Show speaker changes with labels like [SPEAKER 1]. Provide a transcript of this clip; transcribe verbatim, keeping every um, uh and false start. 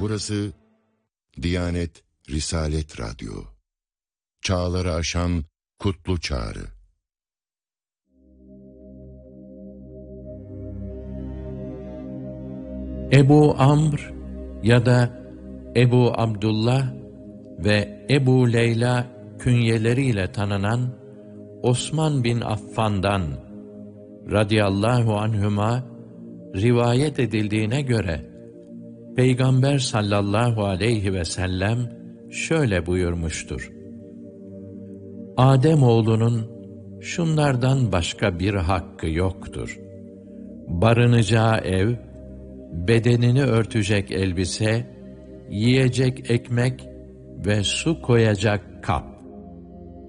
[SPEAKER 1] Burası Diyanet Risalet Radyo. Çağları aşan kutlu çağrı.
[SPEAKER 2] Ebu Amr ya da Ebu Abdullah ve Ebu Leyla künyeleriyle tanınan Osman bin Affan'dan radıyallahu anhüma rivayet edildiğine göre Peygamber sallallahu aleyhi ve sellem şöyle buyurmuştur: Ademoğlunun şunlardan başka bir hakkı yoktur: barınacağı ev, bedenini örtecek elbise, yiyecek ekmek ve su koyacak kap.